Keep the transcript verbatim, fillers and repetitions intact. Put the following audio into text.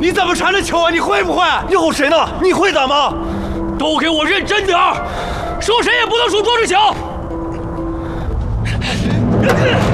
你怎么传的球啊？你会不会？ 你唬谁呢？你会打吗？ 都给我认真点儿，输谁也不能输多只球。